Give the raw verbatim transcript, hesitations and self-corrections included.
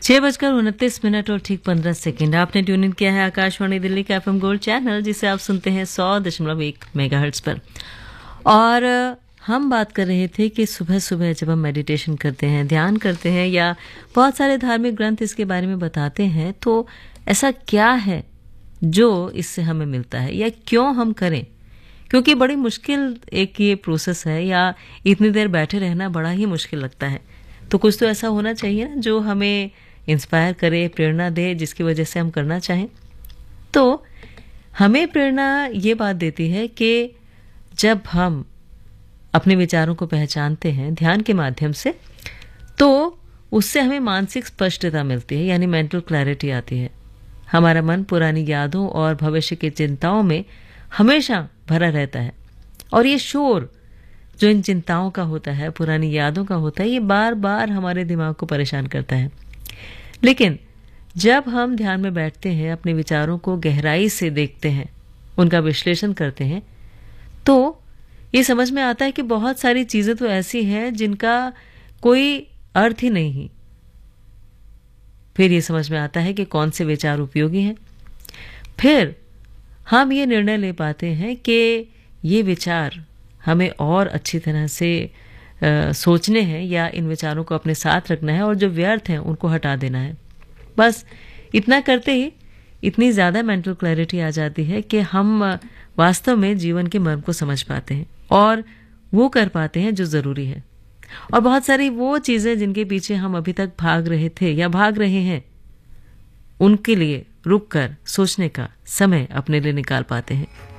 छह बजकर उनतीस मिनट और ठीक पंद्रह सेकंड आपने ट्यून इन किया है आकाशवाणी दिल्ली का एफएम गोल्ड चैनल, जिसे आप सुनते हैं सौ दशमलव एक मेगाहर्ट्ज पर। और हम बात कर रहे थे कि सुबह सुबह जब हम मेडिटेशन करते हैं, ध्यान करते हैं, या बहुत सारे धार्मिक ग्रंथ इसके बारे में बताते हैं, तो ऐसा क्या है जो इससे हमें मिलता है या क्यों हम करें? क्योंकि बड़ी मुश्किल एक ये प्रोसेस है, या इतनी देर बैठे रहना बड़ा ही मुश्किल लगता है। तो कुछ तो ऐसा होना चाहिए ना जो हमें इंस्पायर करे, प्रेरणा दे, जिसकी वजह से हम करना चाहें। तो हमें प्रेरणा ये बात देती है कि जब हम अपने विचारों को पहचानते हैं ध्यान के माध्यम से, तो उससे हमें मानसिक स्पष्टता मिलती है, यानी मेंटल क्लैरिटी आती है। हमारा मन पुरानी यादों और भविष्य की चिंताओं में हमेशा भरा रहता है, और ये शोर जो इन चिंताओं का होता है, पुरानी यादों का होता है, ये बार बार हमारे दिमाग को परेशान करता है। लेकिन जब हम ध्यान में बैठते हैं, अपने विचारों को गहराई से देखते हैं, उनका विश्लेषण करते हैं, तो ये समझ में आता है कि बहुत सारी चीजें तो ऐसी हैं जिनका कोई अर्थ ही नहीं। फिर ये समझ में आता है कि कौन से विचार उपयोगी हैं। फिर हम ये निर्णय ले पाते हैं कि ये विचार हमें और अच्छी तरह से आ, सोचने हैं, या इन विचारों को अपने साथ रखना है, और जो व्यर्थ हैं उनको हटा देना है। बस इतना करते ही इतनी ज़्यादा मेंटल क्लैरिटी आ जाती है कि हम वास्तव में जीवन के मर्म को समझ पाते हैं और वो कर पाते हैं जो ज़रूरी है। और बहुत सारी वो चीज़ें जिनके पीछे हम अभी तक भाग रहे थे या भाग रहे हैं, उनके लिए रुक कर सोचने का समय अपने लिए निकाल पाते हैं।